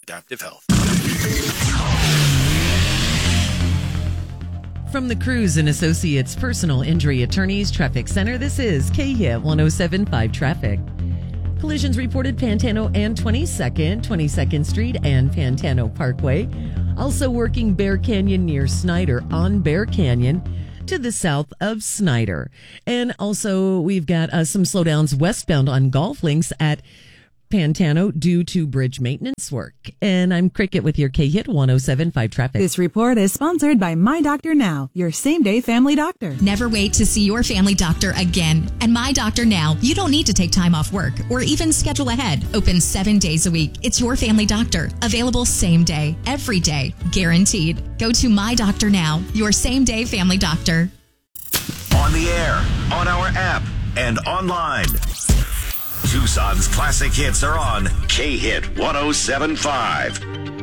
Adaptive Health. From the Cruz and Associates Personal Injury Attorneys Traffic Center, this is KHIT 107.5 Traffic. Collisions reported Pantano and 22nd Street and Pantano Parkway. Also working Bear Canyon near Snyder on Bear Canyon to the south of Snyder. And also we've got some slowdowns westbound on Golf Links at Pantano due to bridge maintenance work. And I'm Cricket with your KHIT 107.5 Traffic. This report is sponsored by My Doctor Now, your same-day family doctor. Never wait to see your family doctor again. And My Doctor Now, you don't need to take time off work or even schedule ahead. Open 7 days a week. It's your family doctor. Available same day, every day, guaranteed. Go to My Doctor Now, your same-day family doctor. On the air, on our app, and online. Tucson's classic hits are on KHIT 107.5.